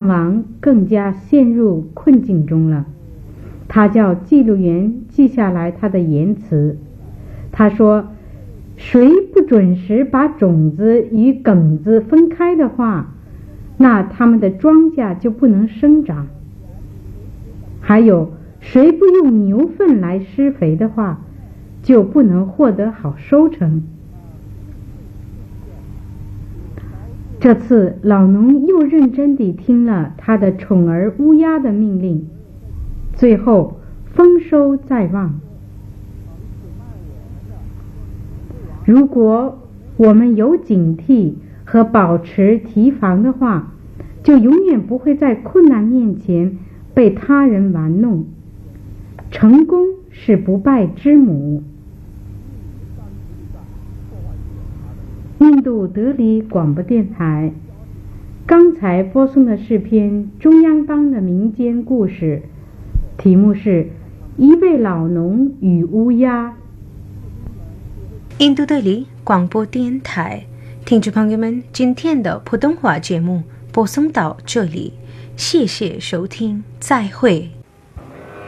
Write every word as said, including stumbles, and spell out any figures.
王更加陷入困境中了。他叫记录员记下来他的言辞。他说，谁不准时把种子与梗子分开的话，那他们的庄稼就不能生长。还有，谁不用牛粪来施肥的话，就不能获得好收成。这次老农又认真地听了他的宠儿乌鸦的命令，最后丰收在望。如果我们有警惕和保持提防的话，就永远不会在困难面前被他人玩弄。成功是不败之母。印度德里广播电台，刚才播送的是篇中央邦的民间故事，题目是一位老农与乌鸦。 印度德里广播电台，听众朋友们，今天的普通话节目播送到这里，谢谢收听，再会。